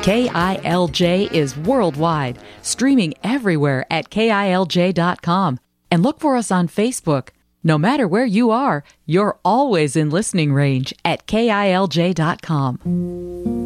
KILJ is worldwide, streaming everywhere at KILJ.com. And look for us on Facebook. No matter where you are, you're always in listening range at KILJ.com.